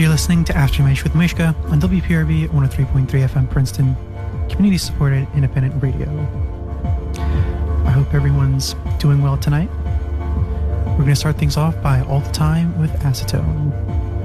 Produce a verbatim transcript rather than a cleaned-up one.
You're listening to Aftermath with Mishka on W P R B one oh three point three F M Princeton, community-supported independent radio. I hope everyone's doing well tonight. We're going to start things off by All the Time with Acetone.